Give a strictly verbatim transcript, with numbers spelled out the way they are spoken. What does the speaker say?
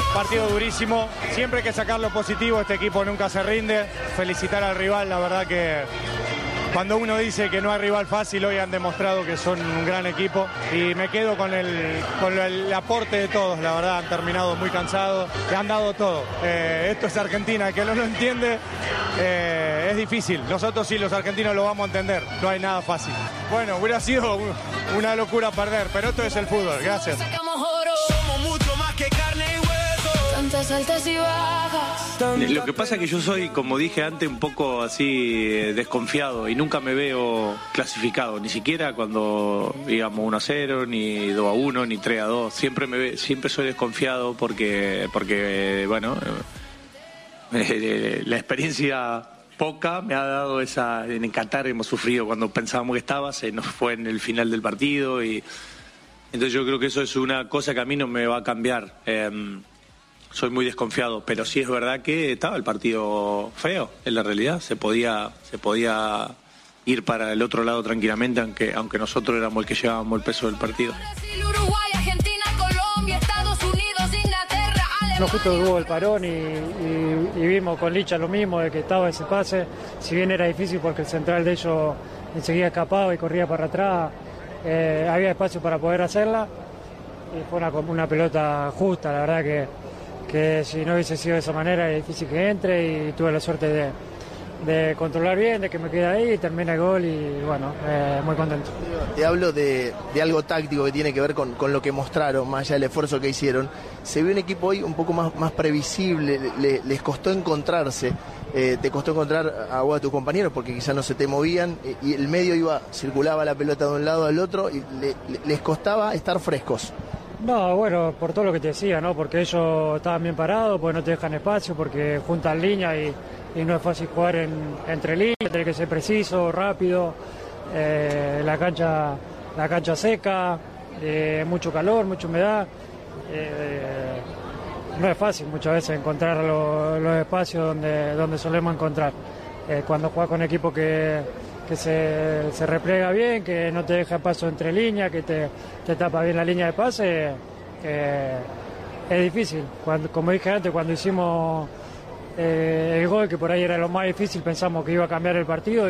Partido durísimo, siempre hay que sacar lo positivo, este equipo nunca se rinde. Felicitar al rival, la verdad que cuando uno dice que no hay rival fácil, hoy han demostrado que son un gran equipo y me quedo con el, con el aporte de todos, la verdad han terminado muy cansados, le han dado todo. Eh, esto es Argentina, el que no lo entiende eh, es difícil, nosotros sí los argentinos lo vamos a entender, no hay nada fácil. Bueno, hubiera sido una locura perder, pero esto es el fútbol, gracias. Somos mucho más que carne y hueso. Tantas altas y bajas. Lo que pasa es que yo soy, como dije antes, un poco así eh, desconfiado y nunca me veo clasificado, ni siquiera cuando digamos uno a cero, ni dos a uno, ni tres a dos. Siempre me ve, siempre soy desconfiado porque, porque bueno, eh, la experiencia poca me ha dado esa. En Qatar hemos sufrido cuando pensábamos que estaba, se nos fue en el final del partido y entonces yo creo que eso es una cosa que a mí no me va a cambiar. Eh, soy muy desconfiado, pero sí es verdad que estaba el partido feo, en la realidad. Se podía, se podía ir para el otro lado tranquilamente, aunque, aunque nosotros éramos el que llevábamos el peso del partido. Brasil, Uruguay, Argentina, Colombia, Estados Unidos, Inglaterra, Alemania. No, justo hubo el parón y, y, y vimos con Licha lo mismo, de que estaba ese pase. Si bien era difícil porque el central de ellos enseguida escapaba y corría para atrás, eh, había espacio para poder hacerla. Y fue una, una pelota justa, la verdad que, que si no hubiese sido de esa manera es difícil que entre y tuve la suerte de, de controlar bien, de que me quede ahí, termina el gol y bueno, eh, muy contento. Te hablo de, de algo táctico que tiene que ver con, con lo que mostraron, más allá del esfuerzo que hicieron. Se ve un equipo hoy un poco más, más previsible, le, les costó encontrarse, eh, te costó encontrar a vos a tus compañeros porque quizás no se te movían y, y el medio iba, circulaba la pelota de un lado al otro y le, le, les costaba estar frescos. No, bueno, por todo lo que te decía, ¿no? Porque ellos estaban bien parados, porque no te dejan espacio, porque juntan líneas y, y no es fácil jugar en, entre líneas, tiene que ser preciso, rápido, eh, la cancha la cancha seca, eh, mucho calor, mucha humedad, eh, no es fácil muchas veces encontrar lo, los espacios donde, donde solemos encontrar. Eh, cuando juegas con equipos que, que se, se replega bien, que no te deja paso entre líneas, que te, te tapa bien la línea de pase, eh, es difícil. Cuando, como dije antes, cuando hicimos eh, el gol, que por ahí era lo más difícil, pensamos que iba a cambiar el partido.